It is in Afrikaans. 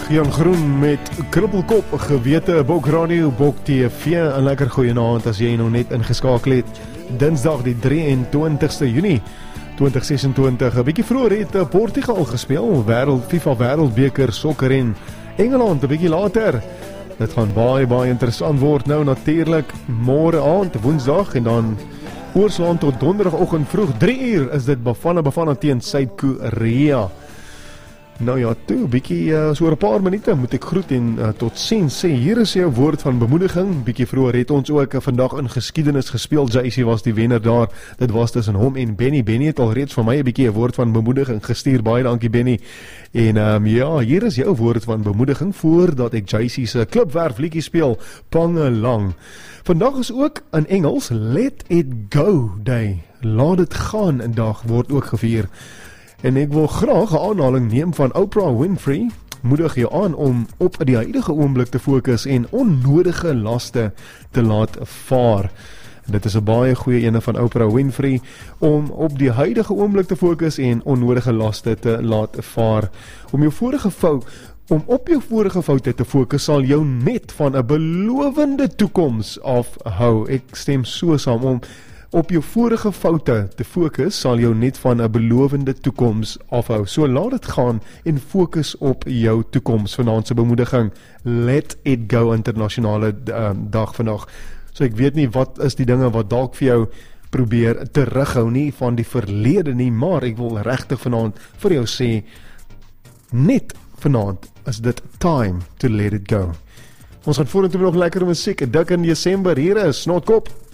Jan Groen met Kribbelkop, gewete Bok Radio, Bok TV. En lekker goeienaand as jy nou net ingeskakel het. Dinsdag die 23ste Junie 2026. 'n bietjie vroeër het Portugal gespeel, FIFA Wêreldbeker sokker en Engeland 'n bietjie later. Dit gaan baie interessant word nou natuurlik môre aand, Woensdag en dan oorslaan tot Donderdagoggend vroeg 3 uur is dit Bafana teen Suid-Korea. Nou ja, toe, bietjie so oor 'n paar minute moet ek groet en tot sins sê. Hier is jou woord van bemoediging. Bietjie vroeër het ons ook vandag in geskiedenis gespeel. JC was die wenner daar. Dit was tussen hom en Benny. Benny het al reeds vir my 'n bietjie 'n woord van bemoediging gestuur. Baie dankie Benny. En ja, hier is jou woord van bemoediging voordat ek JC se klipwerf liedjie speel, Pangelang. Vandag is ook in Engels Let It Go Day. Laat dit gaan 'n dag word ook gevier. En ek wil graag 'n aanhaling neem van Oprah Winfrey, moedig jou aan om op die huidige oomblik te fokus en onnodige laste te laat vaar. Dit is 'n baie goeie ene van Oprah Winfrey, om op die huidige oomblik te fokus en onnodige laste te laat vaar. Om op jou vorige foute te fokus sal jou net van 'n belowende toekoms afhou. Ek stem so saam om op jou vorige foute te fokus sal jou net van 'n belovende toekoms afhou. So laat dit gaan en fokus op jou toekoms. Vanaand se bemoediging, Let It Go internasionale dag vandag. So ek weet nie wat is die dinge wat dalk vir jou probeer terughou nie van die verlede nie, maar ek wil regtig vanaand vir jou sê, net vanaand is dit time to let it go. Ons gaan vorentoe nog lekker musiek, dik in Desember, hier is Snotkop.